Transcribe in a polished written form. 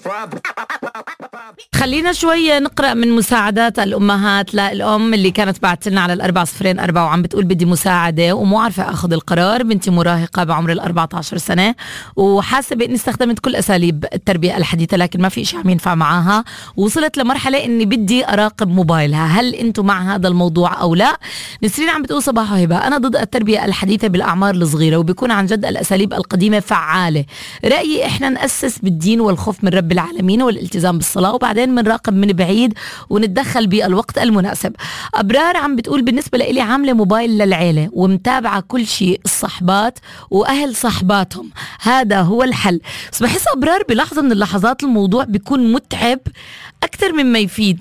خلينا شوية نقرأ من مساعدات الأمهات. للأم اللي كانت بعت لنا على 4004 وعم بتقول بدي مساعدة ومو عارفة أخذ القرار. بنتي مراهقة بعمر 14 سنة وحاسة بإني استخدمت كل أساليب التربية الحديثة لكن ما في إشي عم ينفع معاها. وصلت لمرحلة إني بدي أراقب موبايلها. هل أنتم مع هذا الموضوع أو لا؟ نسرين عم بتقول صباح هبة، أنا ضد التربية الحديثة بالأعمار الصغيرة وبيكون عن جد الأساليب القديمة فعالة. رأيي إحنا نأسس بالدين والخوف من رب العالمين والالتزام بالصلاة وبعدين بنراقب من بعيد ونتدخل بالوقت المناسب. أبرار عم بتقول بالنسبة لي عاملة موبايل للعيلة ومتابعة كل شيء الصحبات وأهل صحباتهم، هذا هو الحل. بس بحس أبرار بلحظة من اللحظات الموضوع بيكون متعب أكثر مما يفيد.